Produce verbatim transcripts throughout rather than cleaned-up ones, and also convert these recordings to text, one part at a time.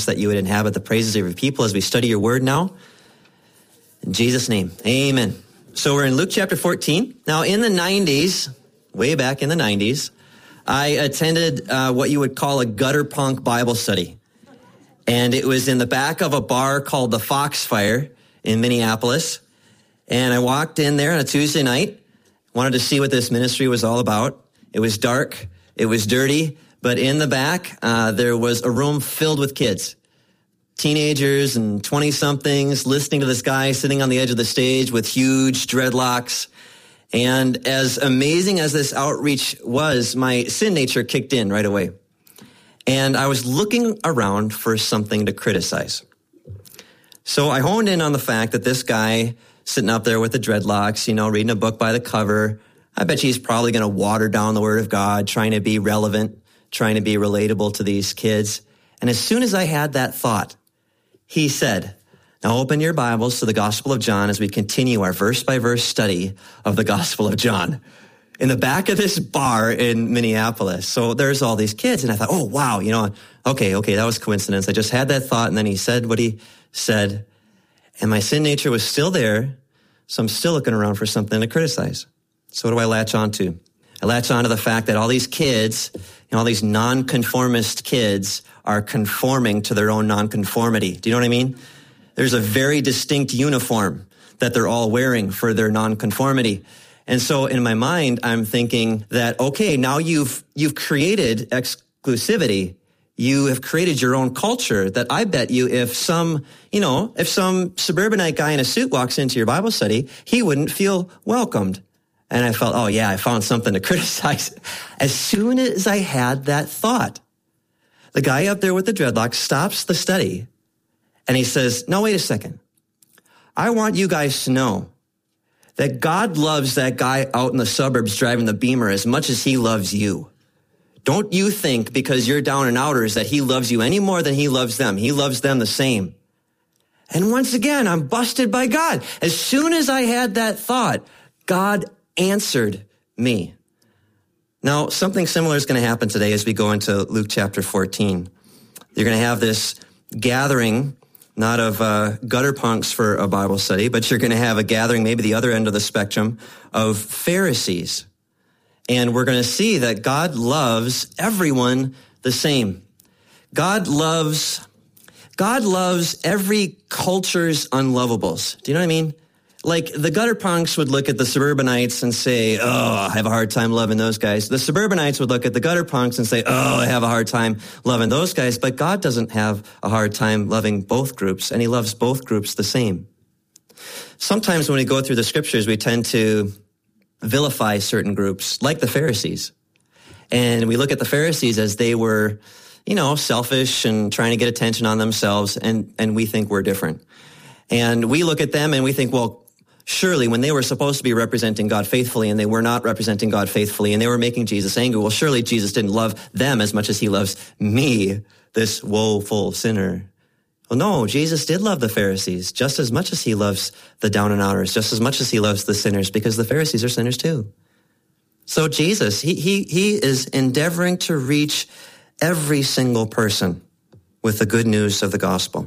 that you would inhabit the praises of your people as we study your word now. In Jesus' name, amen. So we're in Luke chapter fourteen. Now in the nineties, way back in the nineties, I attended uh, what you would call a gutter punk Bible study. And it was in the back of a bar called the Foxfire in Minneapolis. And I walked in there on a Tuesday night, wanted to see what this ministry was all about. It was dark, it was dirty, but in the back, uh, there was a room filled with kids. Teenagers and twenty-somethings listening to this guy sitting on the edge of the stage with huge dreadlocks. And as amazing as this outreach was, my sin nature kicked in right away. And I was looking around for something to criticize. So I honed in on the fact that this guy sitting up there with the dreadlocks, you know, reading a book by the cover, I bet you he's probably going to water down the word of God, trying to be relevant, trying to be relatable to these kids. And as soon as I had that thought, he said, now open your Bibles to the Gospel of John as we continue our verse-by-verse study of the Gospel of John in the back of this bar in Minneapolis. So there's all these kids, and I thought, oh, wow, you know, okay, okay, that was coincidence. I just had that thought, and then he said what he said, and my sin nature was still there, so I'm still looking around for something to criticize. So what do I latch on to? I latch on to the fact that all these kids, you know, all these nonconformist kids are conforming to their own nonconformity. Do you know what I mean? There's a very distinct uniform that they're all wearing for their nonconformity. And so in my mind, I'm thinking that, okay, now you've you've created exclusivity. You have created your own culture that I bet you if some, you know, if some suburbanite guy in a suit walks into your Bible study, he wouldn't feel welcomed. And I felt, oh yeah, I found something to criticize. As soon as I had that thought, the guy up there with the dreadlocks stops the study and he says, no, wait a second. I want you guys to know that God loves that guy out in the suburbs driving the Beamer as much as he loves you. Don't you think because you're down and outers that he loves you any more than he loves them. He loves them the same. And once again, I'm busted by God. As soon as I had that thought, God answered me. Now, something similar is going to happen today as we go into Luke chapter fourteen. You're going to have this gathering, not of uh, gutter punks for a Bible study, but you're going to have a gathering, maybe the other end of the spectrum, of Pharisees. And we're going to see that God loves everyone the same. God loves, God loves every culture's unlovables. Do you know what I mean? Like the gutter punks would look at the suburbanites and say, oh, I have a hard time loving those guys. The suburbanites would look at the gutter punks and say, oh, I have a hard time loving those guys. But God doesn't have a hard time loving both groups, and he loves both groups the same. Sometimes when we go through the scriptures, we tend to vilify certain groups, like the Pharisees. And we look at the Pharisees as they were, you know, selfish and trying to get attention on themselves, and, and we think we're different. And we look at them and we think, well, surely when they were supposed to be representing God faithfully and they were not representing God faithfully and they were making Jesus angry, well, surely Jesus didn't love them as much as he loves me, this woeful sinner. Well, no, Jesus did love the Pharisees just as much as he loves the down and outers, just as much as he loves the sinners, because the Pharisees are sinners too. So Jesus, he, he, he is endeavoring to reach every single person with the good news of the gospel.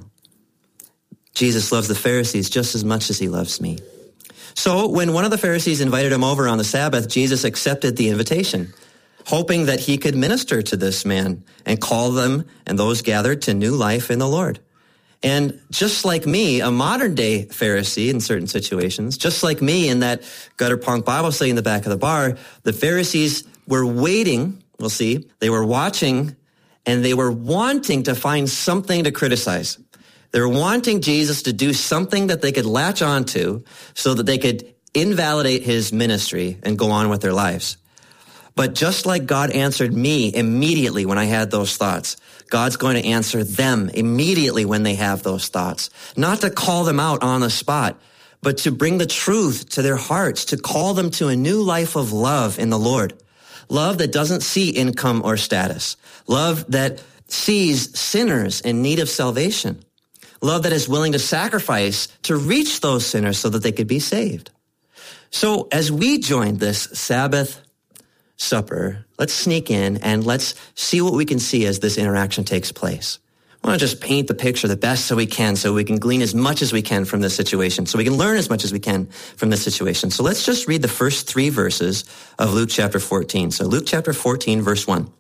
Jesus loves the Pharisees just as much as he loves me. So when one of the Pharisees invited him over on the Sabbath, Jesus accepted the invitation, hoping that he could minister to this man and call them and those gathered to new life in the Lord. And just like me, a modern day Pharisee in certain situations, just like me in that gutter punk Bible study in the back of the bar, the Pharisees were waiting, we'll see, they were watching, and they were wanting to find something to criticize. They were wanting Jesus to do something that they could latch onto so that they could invalidate his ministry and go on with their lives. But just like God answered me immediately when I had those thoughts, God's going to answer them immediately when they have those thoughts. Not to call them out on the spot, but to bring the truth to their hearts, to call them to a new life of love in the Lord. Love that doesn't see income or status. Love that sees sinners in need of salvation. Love that is willing to sacrifice to reach those sinners so that they could be saved. So as we join this Sabbath supper, let's sneak in and let's see what we can see as this interaction takes place. I want to just paint the picture the best so we can, so we can glean as much as we can from this situation, so we can learn as much as we can from this situation. So let's just read the first three verses of Luke chapter fourteen. So Luke chapter fourteen, verse one.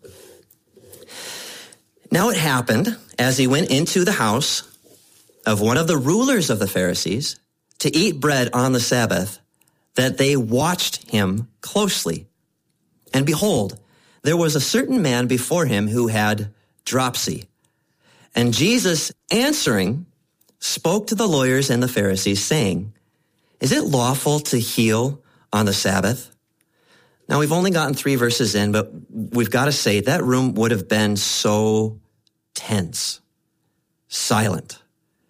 Now it happened, as he went into the house of one of the rulers of the Pharisees to eat bread on the Sabbath, that they watched him closely. And behold, there was a certain man before him who had dropsy. And Jesus, answering, spoke to the lawyers and the Pharisees, saying, is it lawful to heal on the Sabbath? Now, we've only gotten three verses in, but we've got to say that room would have been so tense, silent,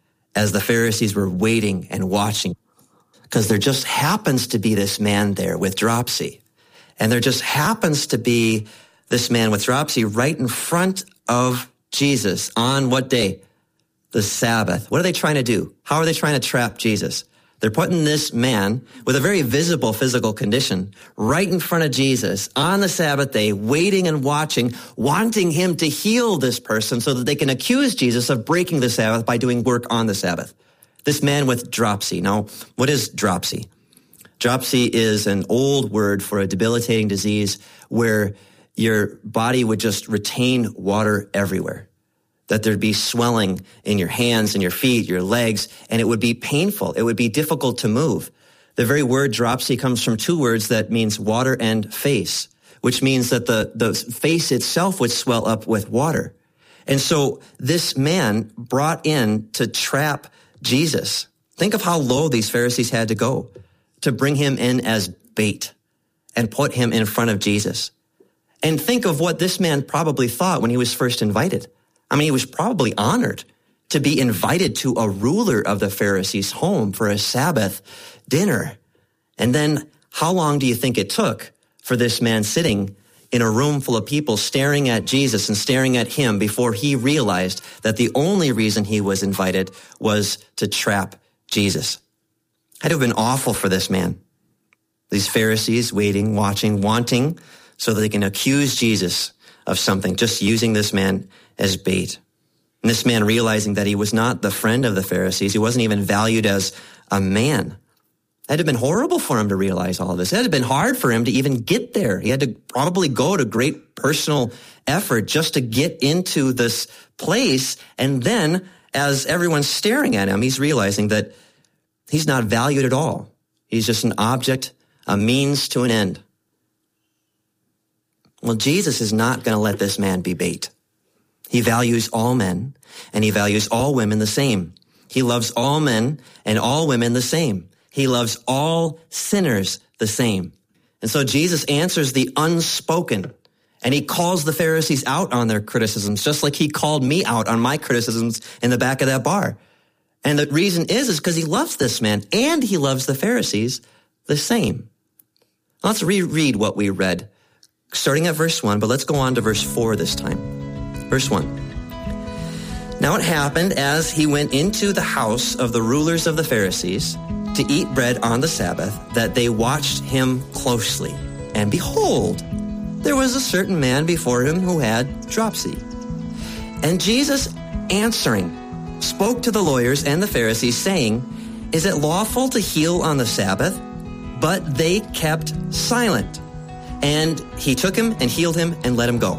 as the Pharisees were waiting and watching, because there just happens to be this man there with dropsy. And there just happens to be this man with dropsy right in front of Jesus on what day? The Sabbath. What are they trying to do? How are they trying to trap Jesus? They're putting this man with a very visible physical condition right in front of Jesus on the Sabbath day, waiting and watching, wanting him to heal this person so that they can accuse Jesus of breaking the Sabbath by doing work on the Sabbath. This man with dropsy. Now, what is dropsy? Dropsy is an old word for a debilitating disease where your body would just retain water everywhere, that there'd be swelling in your hands and your feet, your legs, and it would be painful. It would be difficult to move. The very word dropsy comes from two words that means water and face, which means that the, the face itself would swell up with water. And so this man brought in to trap Jesus. Think of how low these Pharisees had to go to bring him in as bait and put him in front of Jesus. And think of what this man probably thought when he was first invited. I mean, he was probably honored to be invited to a ruler of the Pharisees' home for a Sabbath dinner. And then how long do you think it took for this man sitting in a room full of people staring at Jesus and staring at him before he realized that the only reason he was invited was to trap Jesus? It had to have been awful for this man. These Pharisees waiting, watching, wanting so that they can accuse Jesus of something, just using this man as bait. And this man realizing that he was not the friend of the Pharisees. He wasn't even valued as a man. It had been horrible for him to realize all of this. It had been hard for him to even get there. He had to probably go to great personal effort just to get into this place. And then as everyone's staring at him, he's realizing that he's not valued at all. He's just an object, a means to an end. Well, Jesus is not going to let this man be bait. He values all men, and he values all women the same. He loves all men and all women the same. He loves all sinners the same. And so Jesus answers the unspoken, and he calls the Pharisees out on their criticisms, just like he called me out on my criticisms in the back of that bar. And the reason is, is because he loves this man, and he loves the Pharisees the same. Let's reread what we read, starting at verse one, but let's go on to verse four this time. Verse one. Now it happened as he went into the house of the rulers of the Pharisees to eat bread on the Sabbath, that they watched him closely. And behold, there was a certain man before him who had dropsy. And Jesus, answering, spoke to the lawyers and the Pharisees, saying, is it lawful to heal on the Sabbath? But they kept silent. And he took him and healed him and let him go.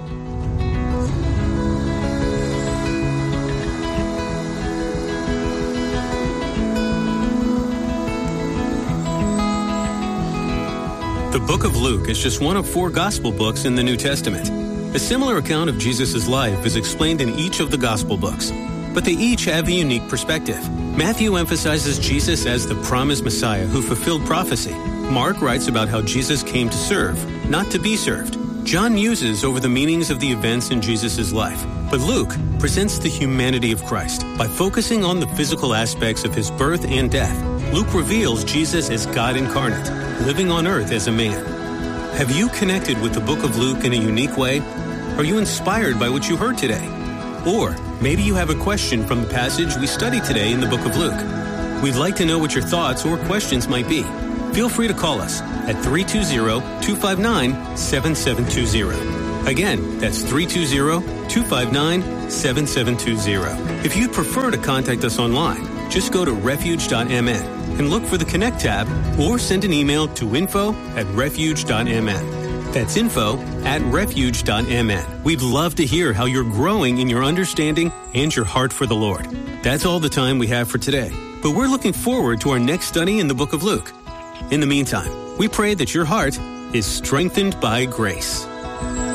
The book of Luke is just one of four gospel books in the New Testament. A similar account of Jesus' life is explained in each of the gospel books, but they each have a unique perspective. Matthew emphasizes Jesus as the promised Messiah who fulfilled prophecy. Mark writes about how Jesus came to serve, not to be served. John muses over the meanings of the events in Jesus' life. But Luke presents the humanity of Christ by focusing on the physical aspects of his birth and death. Luke reveals Jesus as God incarnate, living on earth as a man. Have you connected with the book of Luke in a unique way? Are you inspired by what you heard today? Or maybe you have a question from the passage we studied today in the book of Luke. We'd like to know what your thoughts or questions might be. Feel free to call us at three two zero, two five nine, seven seven two zero. Again, that's three two zero, two five nine, seven seven two zero. If you'd prefer to contact us online, just go to refuge dot m n and look for the Connect tab or send an email to info at refuge dot m n. That's info at refuge dot m n. We'd love to hear how you're growing in your understanding and your heart for the Lord. That's all the time we have for today, but we're looking forward to our next study in the book of Luke. In the meantime, we pray that your heart is strengthened by grace.